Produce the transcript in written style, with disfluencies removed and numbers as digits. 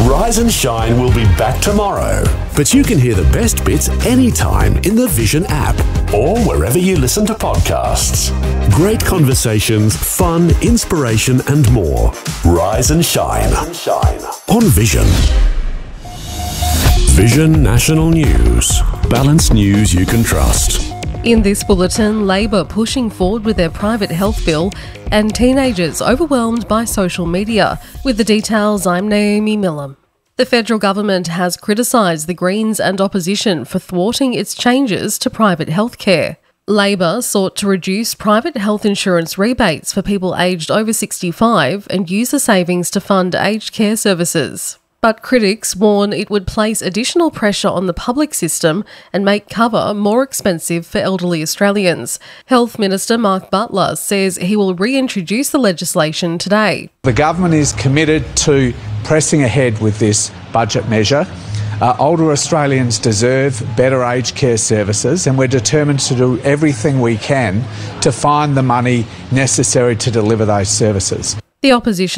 Rise and Shine will be back tomorrow. But you can hear the best bits anytime in the Vision app. Or wherever you listen to podcasts. Great conversations, fun, inspiration and more. Rise and Shine. On Vision. Vision National News. Balanced news you can trust. In this bulletin, Labor pushing forward with their private health bill and teenagers overwhelmed by social media. With the details, I'm Naomi Millam. The federal government has criticised the Greens and opposition for thwarting its changes to private healthcare. Labor sought to reduce private health insurance rebates for people aged over 65 and use the savings to fund aged care services. But critics warn it would place additional pressure on the public system and make cover more expensive for elderly Australians. Health Minister Mark Butler says he will reintroduce the legislation today. The government is committed to pressing ahead with this budget measure. Older Australians deserve better aged care services, and we're determined to do everything we can to find the money necessary to deliver those services. The opposition